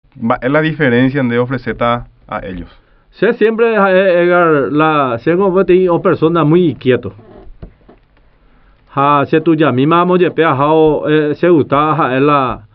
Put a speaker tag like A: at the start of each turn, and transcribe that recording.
A: Es la diferencia de ofrecer a ellos.
B: Se siempre, Edgar, se convierte en persona muy quieto. Se tu ya misma mo ye pe se gusta la